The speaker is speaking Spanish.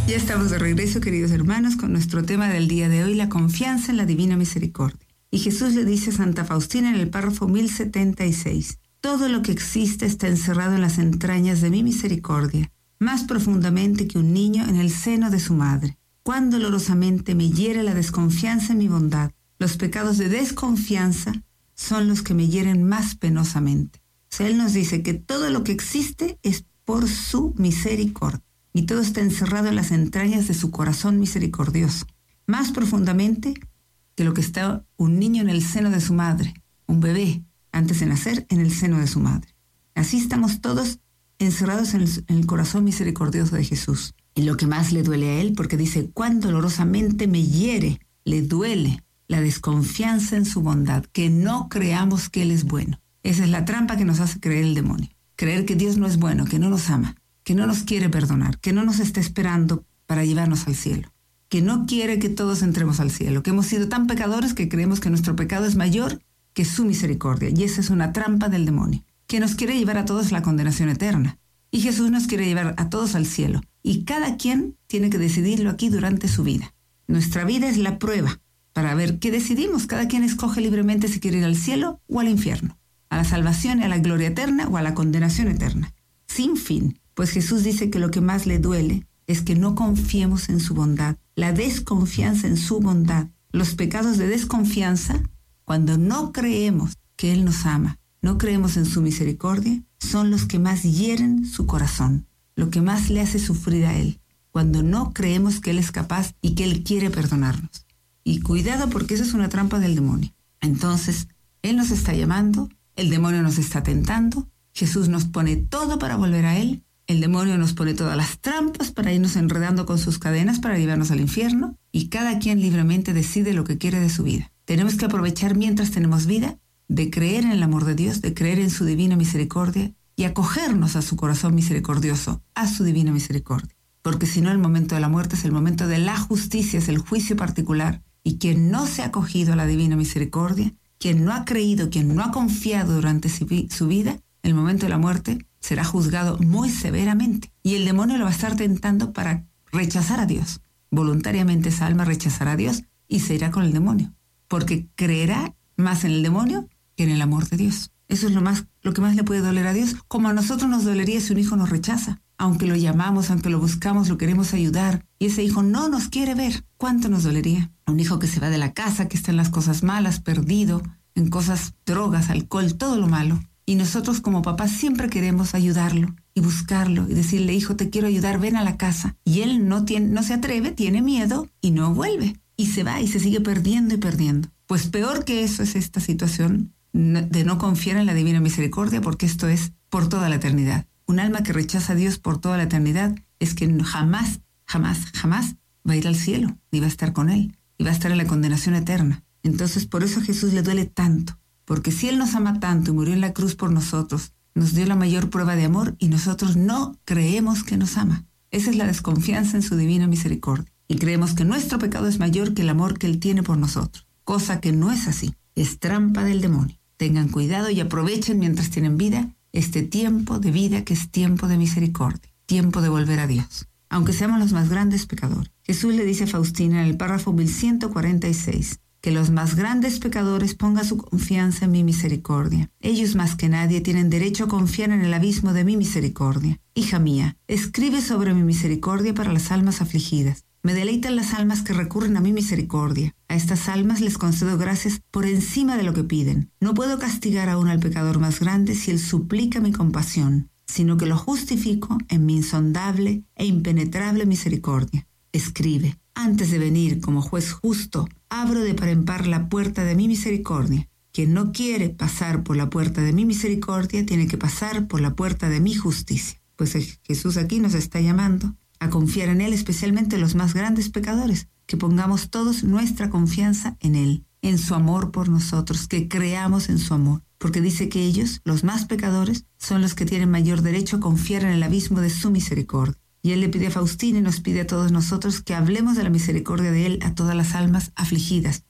Ya estamos de regreso, queridos hermanos, con nuestro tema del día de hoy, la confianza en la divina misericordia. Y Jesús le dice a Santa Faustina en el párrafo 1076, todo lo que existe está encerrado en las entrañas de mi misericordia, más profundamente que un niño en el seno de su madre. Cuán dolorosamente me hiere la desconfianza en mi bondad. Los pecados de desconfianza son los que me hieren más penosamente. O sea, Él nos dice que todo lo que existe es por su misericordia. Y todo está encerrado en las entrañas de su corazón misericordioso. Más profundamente que lo que está un niño en el seno de su madre, un bebé, antes de nacer, en el seno de su madre. Así estamos todos encerrados en el corazón misericordioso de Jesús. Y lo que más le duele a Él, porque dice, cuán dolorosamente me hiere, le duele la desconfianza en su bondad, que no creamos que Él es bueno. Esa es la trampa que nos hace creer el demonio. Creer que Dios no es bueno, que no nos ama, que no nos quiere perdonar, que no nos está esperando para llevarnos al cielo, que no quiere que todos entremos al cielo, que hemos sido tan pecadores que creemos que nuestro pecado es mayor que su misericordia. Y esa es una trampa del demonio, que nos quiere llevar a todos a la condenación eterna. Y Jesús nos quiere llevar a todos al cielo. Y cada quien tiene que decidirlo aquí durante su vida. Nuestra vida es la prueba para ver qué decidimos. Cada quien escoge libremente si quiere ir al cielo o al infierno, a la salvación y a la gloria eterna o a la condenación eterna, sin fin. Pues Jesús dice que lo que más le duele es que no confiemos en su bondad, la desconfianza en su bondad. Los pecados de desconfianza, cuando no creemos que Él nos ama, no creemos en su misericordia, son los que más hieren su corazón, lo que más le hace sufrir a Él, cuando no creemos que Él es capaz y que Él quiere perdonarnos. Y cuidado, porque esa es una trampa del demonio. Entonces, Él nos está llamando, el demonio nos está tentando, Jesús nos pone todo para volver a Él, el demonio nos pone todas las trampas para irnos enredando con sus cadenas para llevarnos al infierno, y cada quien libremente decide lo que quiere de su vida. Tenemos que aprovechar mientras tenemos vida de creer en el amor de Dios, de creer en su divina misericordia y acogernos a su corazón misericordioso, a su divina misericordia. Porque si no, el momento de la muerte es el momento de la justicia, es el juicio particular. Y quien no se ha acogido a la divina misericordia, quien no ha creído, quien no ha confiado durante su vida, el momento de la muerte será juzgado muy severamente. Y el demonio lo va a estar tentando para rechazar a Dios. Voluntariamente esa alma rechazará a Dios y se irá con el demonio. Porque creerá más en el demonio que en el amor de Dios. Eso es lo que más le puede doler a Dios. Como a nosotros nos dolería si un hijo nos rechaza. Aunque lo llamamos, aunque lo buscamos, lo queremos ayudar. Y ese hijo no nos quiere ver. ¿Cuánto nos dolería? Un hijo que se va de la casa, que está en las cosas malas, perdido, en cosas, drogas, alcohol, todo lo malo. Y nosotros como papás siempre queremos ayudarlo y buscarlo y decirle, hijo, te quiero ayudar, ven a la casa. Y él no se atreve, tiene miedo y no vuelve. Y se va y se sigue perdiendo y perdiendo. Pues peor que eso es esta situación de no confiar en la divina misericordia, porque esto es por toda la eternidad. Un alma que rechaza a Dios por toda la eternidad es que jamás, jamás, jamás va a ir al cielo, ni va a estar con Él, y va a estar en la condenación eterna. Entonces por eso a Jesús le duele tanto. Porque si Él nos ama tanto y murió en la cruz por nosotros, nos dio la mayor prueba de amor y nosotros no creemos que nos ama. Esa es la desconfianza en su divina misericordia. Y creemos que nuestro pecado es mayor que el amor que Él tiene por nosotros. Cosa que no es así. Es trampa del demonio. Tengan cuidado y aprovechen mientras tienen vida este tiempo de vida que es tiempo de misericordia. Tiempo de volver a Dios. Aunque seamos los más grandes pecadores. Jesús le dice a Faustina en el párrafo 1146, que los más grandes pecadores pongan su confianza en mi misericordia. Ellos más que nadie tienen derecho a confiar en el abismo de mi misericordia. Hija mía, escribe sobre mi misericordia para las almas afligidas. Me deleitan las almas que recurren a mi misericordia. A estas almas les concedo gracias por encima de lo que piden. No puedo castigar aún al pecador más grande si él suplica mi compasión, sino que lo justifico en mi insondable e impenetrable misericordia. Escribe. Antes de venir como juez justo, abro de par en par la puerta de mi misericordia. Quien no quiere pasar por la puerta de mi misericordia tiene que pasar por la puerta de mi justicia. Pues Jesús aquí nos está llamando a confiar en Él, especialmente los más grandes pecadores, que pongamos todos nuestra confianza en Él, en su amor por nosotros, que creamos en su amor. Porque dice que ellos, los más pecadores, son los que tienen mayor derecho a confiar en el abismo de su misericordia. Y Él le pide a Faustina y nos pide a todos nosotros que hablemos de la misericordia de Él a todas las almas afligidas,